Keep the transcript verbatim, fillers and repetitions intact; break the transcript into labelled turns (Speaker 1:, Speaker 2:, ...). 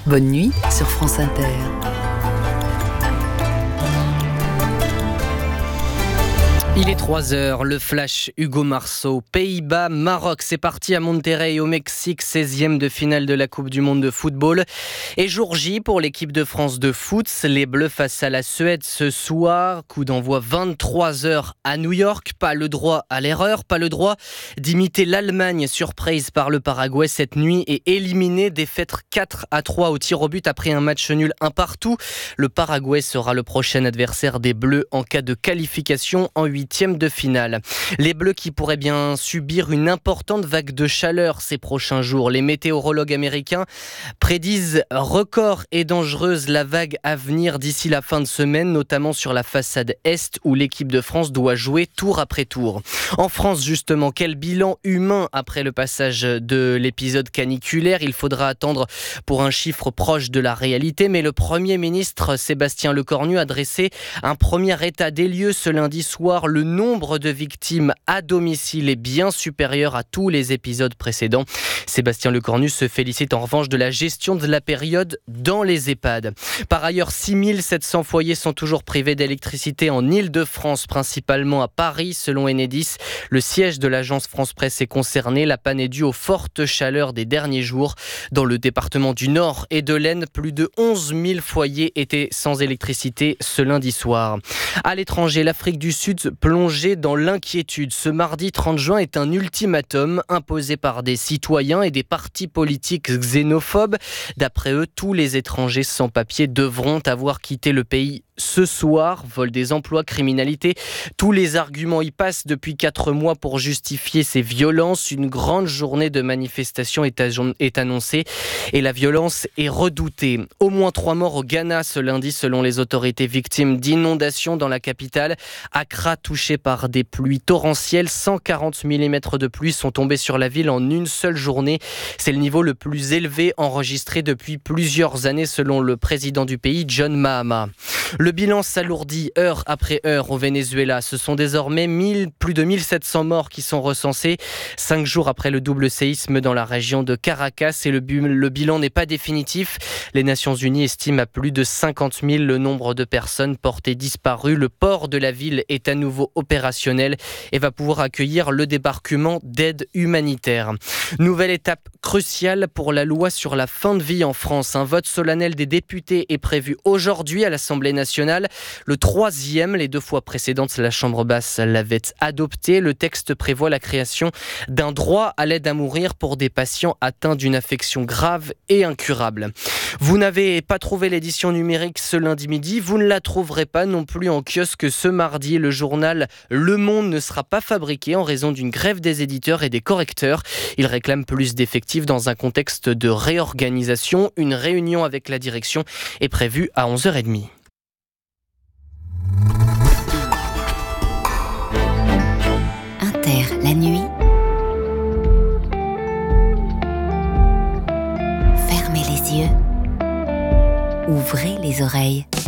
Speaker 1: Bonne nuit sur France Inter.
Speaker 2: Il est trois heures, le flash Hugo Marceau. Pays-Bas, Maroc, c'est parti à Monterrey au Mexique, seizième de finale de la Coupe du Monde de football. Et jour J pour l'équipe de France de foot, les Bleus face à la Suède ce soir. Coup d'envoi vingt-trois heures à New York. Pas le droit à l'erreur, pas le droit d'imiter l'Allemagne, surprise par le Paraguay cette nuit et éliminée, défaite quatre à trois au tir au but après un match nul un partout. Le Paraguay sera le prochain adversaire des Bleus en cas de qualification en huitième de finale. Les Bleus qui pourraient bien subir une importante vague de chaleur ces prochains jours. Les météorologues américains prédisent record et dangereuse la vague à venir d'ici la fin de semaine, notamment sur la façade Est où l'équipe de France doit jouer tour après tour. En France justement, quel bilan humain après le passage de l'épisode caniculaire? Il faudra attendre pour un chiffre proche de la réalité, mais le Premier ministre Sébastien Lecornu a dressé un premier état des lieux ce lundi soir. Le nombre de victimes à domicile est bien supérieur à tous les épisodes précédents. Sébastien Lecornu se félicite en revanche de la gestion de la période dans les EHPAD. Par ailleurs, six mille sept cents foyers sont toujours privés d'électricité en Île-de-France, principalement à Paris, selon Enedis. Le siège de l'agence France Presse est concerné. La panne est due aux fortes chaleurs des derniers jours. Dans le département du Nord et de l'Aisne, plus de onze mille foyers étaient sans électricité ce lundi soir. À l'étranger, l'Afrique du Sud plongée dans l'inquiétude. Ce mardi trente juin est un ultimatum imposé par des citoyens et des partis politiques xénophobes. D'après eux, tous les étrangers sans papier devront avoir quitté le pays ce soir. Vol des emplois, criminalité, tous les arguments y passent depuis quatre mois pour justifier ces violences. Une grande journée de manifestation est, est annoncée et la violence est redoutée. Au moins trois morts au Ghana ce lundi selon les autorités, victimes d'inondations dans la capitale. Accra touchée par des pluies torrentielles. cent quarante millimètres de pluie sont tombés sur la ville en une seule journée. C'est le niveau le plus élevé enregistré depuis plusieurs années selon le président du pays, John Mahama. Le bilan s'alourdit heure après heure au Venezuela. Ce sont désormais mille, plus de mille sept cents morts qui sont recensés. Cinq jours après le double séisme dans la région de Caracas. Et le, le bilan n'est pas définitif. Les Nations Unies estiment à plus de cinquante mille le nombre de personnes portées disparues. Le port de la ville est à nouveau opérationnel et va pouvoir accueillir le débarquement d'aide humanitaire. Nouvelle étape cruciale pour la loi sur la fin de vie en France. Un vote solennel des députés est prévu aujourd'hui à l'Assemblée nationale. Le troisième, les deux fois précédentes, la Chambre basse l'avait adopté. Le texte prévoit la création d'un droit à l'aide à mourir pour des patients atteints d'une affection grave et incurable. Vous n'avez pas trouvé l'édition numérique ce lundi midi, vous ne la trouverez pas non plus en kiosque ce mardi. Le journal Le Monde ne sera pas fabriqué en raison d'une grève des éditeurs et des correcteurs. Ils réclament plus d'effectifs dans un contexte de réorganisation. Une réunion avec la direction est prévue à onze heures trente.
Speaker 1: Inter, la nuit. Fermez les yeux. Ouvrez les oreilles.